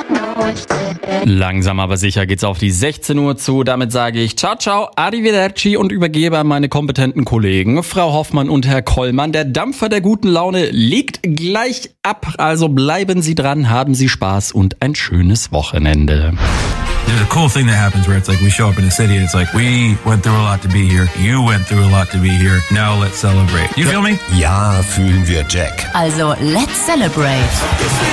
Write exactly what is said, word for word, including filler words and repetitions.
Langsam aber sicher geht's auf die sechzehn Uhr zu. Damit sage ich ciao, ciao, arrivederci und übergebe an meine kompetenten Kollegen, Frau Hoffmann und Herr Kollmann. Der Dampfer der guten Laune legt gleich ab. Also bleiben Sie dran, haben Sie Spaß und ein schönes Wochenende. There's a cool thing that happens where it's like we show up in a city and it's like we went through a lot to be here. You went through a lot to be here. Now let's celebrate. You feel me? Ja, fühlen wir, Jack. Also let's celebrate.